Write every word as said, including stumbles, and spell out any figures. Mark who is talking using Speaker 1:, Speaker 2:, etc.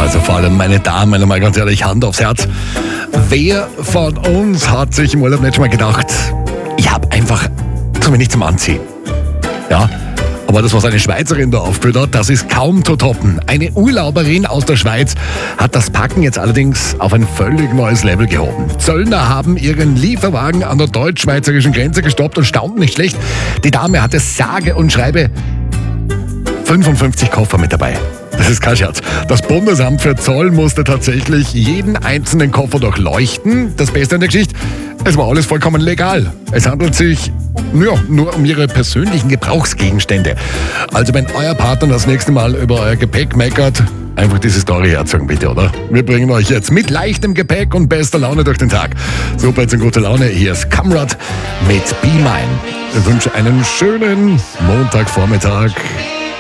Speaker 1: Also vor allem meine Damen, mal ganz ehrlich, Hand aufs Herz. Wer von uns hat sich im Urlaub nicht schon mal gedacht, ich habe einfach zu wenig zum Anziehen? Ja, aber das, was eine Schweizerin da aufgeführt hat, das ist kaum zu toppen. Eine Urlauberin aus der Schweiz hat das Packen jetzt allerdings auf ein völlig neues Level gehoben. Zöllner haben ihren Lieferwagen an der deutsch-schweizerischen Grenze gestoppt und staunten nicht schlecht. Die Dame hatte sage und schreibe fünfundfünfzig Koffer mit dabei. Das ist kein Scherz. Das Bundesamt für Zoll musste tatsächlich jeden einzelnen Koffer durchleuchten. Das Beste an der Geschichte, es war alles vollkommen legal. Es handelt sich ja, nur um ihre persönlichen Gebrauchsgegenstände. Also wenn euer Partner das nächste Mal über euer Gepäck meckert, einfach diese Story herzogen bitte, oder? Wir bringen euch jetzt mit leichtem Gepäck und bester Laune durch den Tag. Super, jetzt eine gute Laune. Hier ist Kamrat mit Be Mine. Ich wünsche einen schönen Montagvormittag.